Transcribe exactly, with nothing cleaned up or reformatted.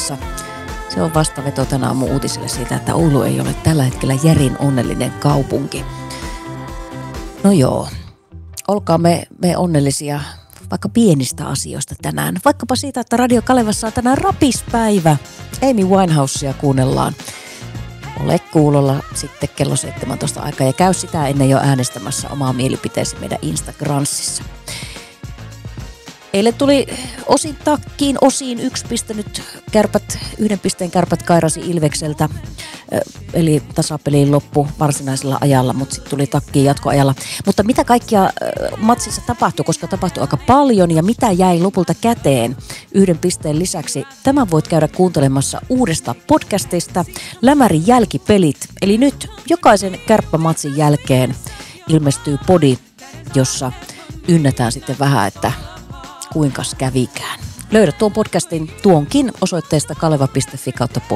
Kalevassa. Se on vastaveto tänä aamun uutisille siitä, että Oulu ei ole tällä hetkellä järin onnellinen kaupunki. No joo, olkaa me, me onnellisia vaikka pienistä asioista tänään. Vaikkapa siitä, että Radio Kalevassa on tänään rapispäivä. Amy Winehousea kuunnellaan. Ole kuulolla sitten kello seitsemäntoista aikaa ja käy sitä ennen jo äänestämässä omaa mielipiteesi meidän Instagramissa. Eilen tuli osin takkiin, osiin yksi piste nyt kärpät, yhden pisteen kärpät kairasi Ilvekseltä. Eli tasapeliin loppu varsinaisella ajalla, mutta sitten tuli takkiin jatkoajalla. Mutta mitä kaikkia matsissa tapahtui, koska tapahtui aika paljon ja mitä jäi lopulta käteen yhden pisteen lisäksi? Tämän voit käydä kuuntelemassa uudesta podcastista Lämärin jälkipelit. Eli nyt jokaisen kärppämatsin jälkeen ilmestyy podi, jossa ynnätään sitten vähän, että kuinkas kävikään. Löydät tuon podcastin tuonkin osoitteesta kaleva piste fi kautta